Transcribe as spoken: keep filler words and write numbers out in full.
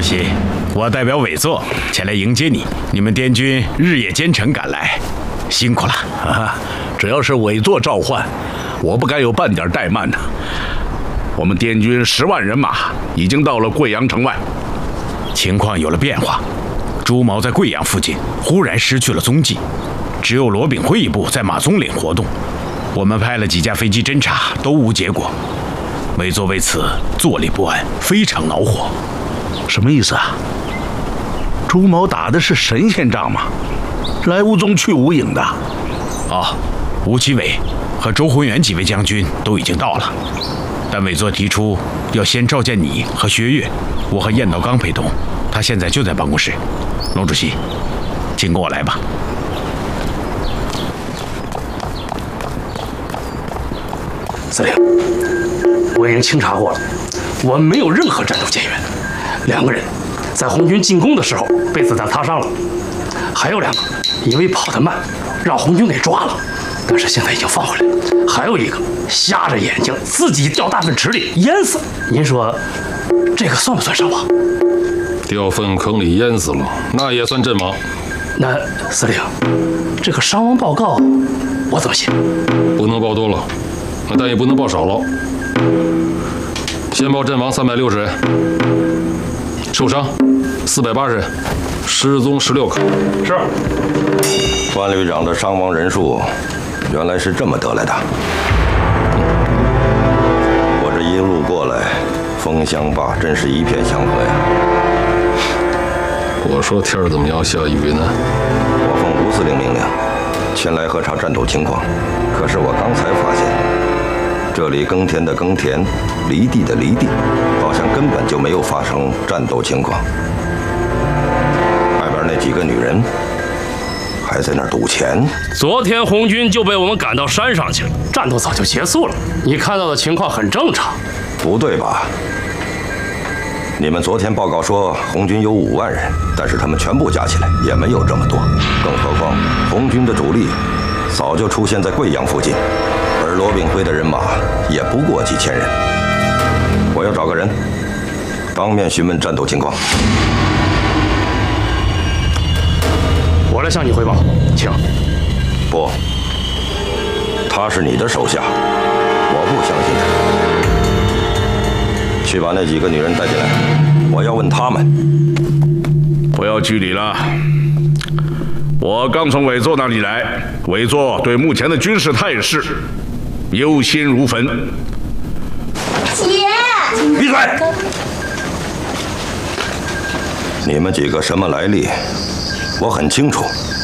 席，我代表委座前来迎接你。你们滇军日夜兼程赶来，辛苦了啊！只要是委座召唤，我不该有半点怠慢的。我们滇军十万人马已经到了贵阳城外， 情况有了变化。朱毛在贵阳附近忽然失去了踪迹，只有罗炳辉一部在马鬃岭活动。我们派了几架飞机侦察，都无结果。委座为此坐立不安，非常恼火。 什么意思啊？朱毛打的是神仙仗吗？来无踪去无影的。 哦，吴奇伟和周浑元几位将军都已经到了，但委座提出要先召见你和薛岳，我和燕道刚陪同，他现在就在办公室。龙主席，请跟我来吧。 司令，我已经清查过了，我们没有任何战斗减员。两个人在红军进攻的时候被子弹擦伤了，还有两个因为跑得慢，让红军给抓了，但是现在已经放回来了。还有一个瞎着眼睛自己掉大粪池里淹死了。您说这个算不算伤亡？ 掉粪坑里淹死了，那也算阵亡。 那司令，这个伤亡报告我怎么写？ 不能报多了，但也不能报少了。先报阵亡三百六十人，受伤四百八十人，失踪十六个。 是。 万旅长的伤亡人数原来是这么得来的。我这一路过来，封乡坝真是一片祥和呀。 我说天儿怎么要下雨呢？ 我奉吴司令命令，前来核查战斗情况。可是我刚才发现，这里耕田的耕田，犁地的犁地，好像根本就没有发生战斗情况。外边那几个女人还在那儿赌钱。 昨天红军就被我们赶到山上去了，战斗早就结束了。你看到的情况很正常。 不对吧？你们昨天报告说红军有五万人，但是他们全部加起来也没有这么多。更何况红军的主力早就出现在贵阳附近，而罗炳辉的人马也不过几千人。我要找个人当面询问战斗情况。 我来向你汇报，请。 不，他是你的手下，我不相信他。去把那几个女人带进来，我要问他们。 不要拘礼了，我刚从委座那里来，委座对目前的军事态势忧心如焚。 姐， 闭嘴！ 你们几个什么来历？我很清楚。